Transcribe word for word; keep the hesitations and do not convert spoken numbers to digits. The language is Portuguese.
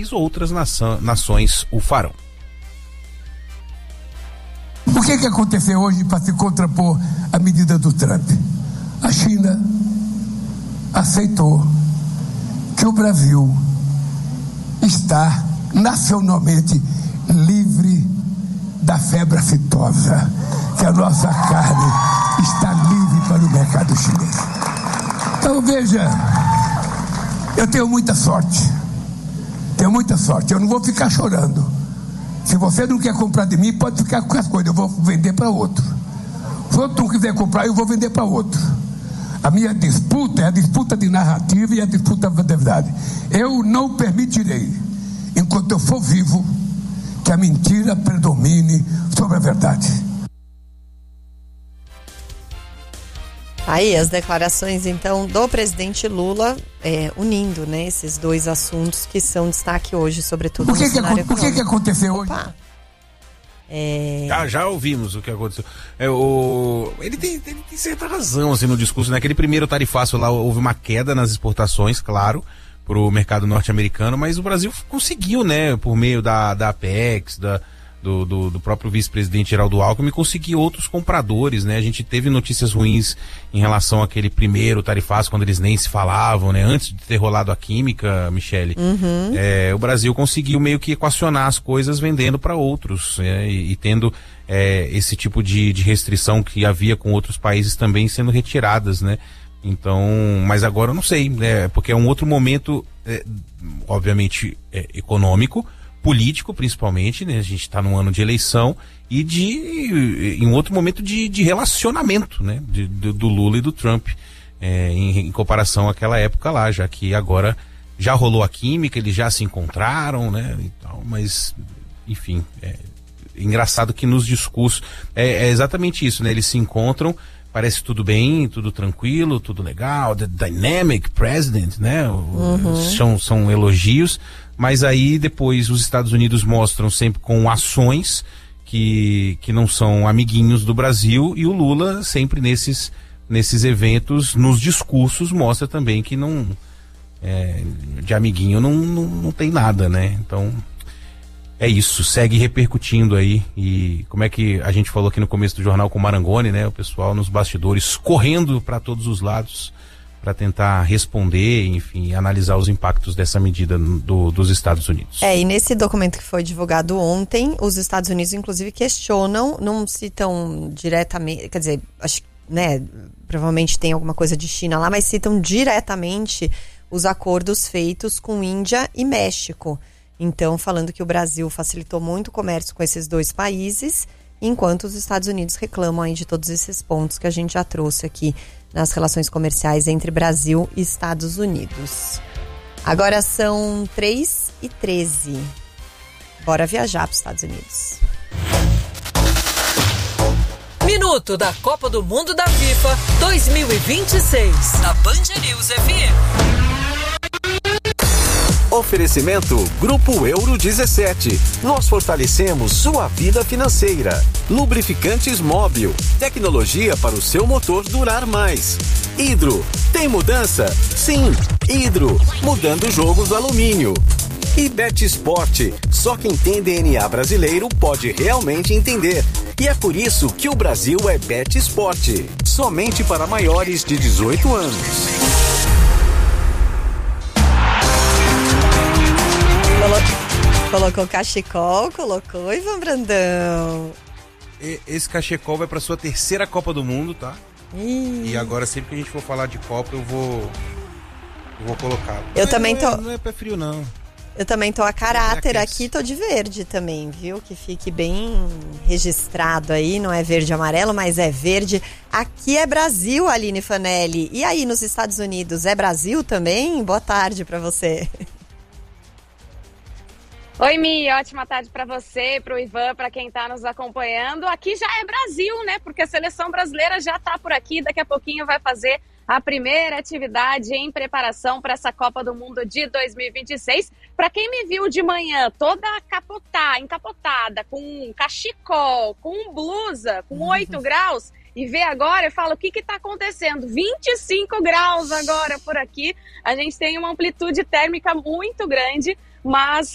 país, outras nação, nações o farão. O que que aconteceu hoje para se contrapor à medida do Trump? A China aceitou que o Brasil está nacionalmente livre da febre aftosa, que a nossa carne está livre para o mercado chinês. Então veja, eu tenho muita sorte, tenho muita sorte, eu não vou ficar chorando. Se você não quer comprar de mim, pode ficar com as coisas, eu vou vender para outro. Se outro não quiser comprar, eu vou vender para outro. A minha disputa é a disputa de narrativa e a disputa da verdade. Eu não permitirei, enquanto eu for vivo, que a mentira predomine sobre a verdade. Aí as declarações então do presidente Lula é, unindo, né, esses dois assuntos que são destaque hoje, sobretudo o que no que cenário O que que aconteceu hoje? Opa. É... Já, já ouvimos o que aconteceu. É, o... ele, tem, ele tem certa razão assim, no discurso, né? Aquele primeiro tarifaço lá, houve uma queda nas exportações, claro, para o mercado norte-americano, mas o Brasil conseguiu, né, por meio da, da Apex, da, do, do, do próprio vice-presidente Geraldo Alckmin, conseguir outros compradores, né? A gente teve notícias ruins em relação àquele primeiro tarifaço, quando eles nem se falavam, né? Antes de ter rolado a química, Michele, Uhum. é, o Brasil conseguiu meio que equacionar as coisas vendendo para outros, né? e, e tendo é, esse tipo de, de restrição que havia com outros países também sendo retiradas, né? Então, mas agora eu não sei, né? Porque é um outro momento, é, obviamente, é, econômico, político principalmente, né? A gente está num ano de eleição e de em outro momento de, de relacionamento, né? De, de, do Lula e do Trump, é, em, em comparação àquela época lá, já que agora já rolou a química, eles já se encontraram, né? E tal, mas, enfim, é engraçado que nos discursos é, é exatamente isso, né? Eles se encontram, parece tudo bem, tudo tranquilo, tudo legal, the dynamic president, né? Uhum. São, são elogios, mas aí depois os Estados Unidos mostram sempre com ações que, que não são amiguinhos do Brasil, e o Lula sempre nesses, nesses eventos, nos discursos, mostra também que não, é, de amiguinho não, não, não tem nada, né? Então é isso, segue repercutindo aí. E como é que a gente falou aqui no começo do jornal com o Marangoni, né? O pessoal nos bastidores correndo para todos os lados para tentar responder, enfim, analisar os impactos dessa medida do, dos Estados Unidos. É, e nesse documento que foi divulgado ontem, os Estados Unidos inclusive questionam, não citam diretamente, quer dizer, acho que, né, provavelmente tem alguma coisa de China lá, mas citam diretamente os acordos feitos com Índia e México. Então, falando que o Brasil facilitou muito o comércio com esses dois países, enquanto os Estados Unidos reclamam aí de todos esses pontos que a gente já trouxe aqui nas relações comerciais entre Brasil e Estados Unidos. Agora são três e treze. Bora viajar para os Estados Unidos. Minuto da Copa do Mundo da FIFA dois mil e vinte e seis. Na Band News F M. Oferecimento Grupo Euro dezessete. Nós fortalecemos sua vida financeira. Lubrificantes Móbil. Tecnologia para o seu motor durar mais. Hidro. Tem mudança? Sim. Hidro. Mudando o jogo do alumínio. E Betsport. Só quem tem D N A brasileiro pode realmente entender. E é por isso que o Brasil é Betsport. Somente para maiores de dezoito anos. Colocou cachecol, colocou Ivan Brandão. E, esse cachecol vai para sua terceira Copa do Mundo, tá? Ih. E agora sempre que a gente for falar de Copa, eu vou eu vou colocar. Eu não também é, tô. Não é pé frio, não. Eu também tô a caráter É, aqui, tô de verde também, viu? Que fique bem registrado aí, não é verde e amarelo, mas é verde. Aqui é Brasil, Aline Fanelli. E aí nos Estados Unidos, é Brasil também? Boa tarde pra você. Oi, Mi, ótima tarde para você, para o Ivan, para quem está nos acompanhando. Aqui já é Brasil, né? Porque a seleção brasileira já está por aqui, daqui a pouquinho vai fazer a primeira atividade em preparação para essa Copa do Mundo de dois mil e vinte e seis. Para quem me viu de manhã toda capotada, encapotada, com cachecol, com blusa, com oito graus, e vê agora, eu falo, o que está acontecendo? vinte e cinco graus agora por aqui. A gente tem uma amplitude térmica muito grande, mas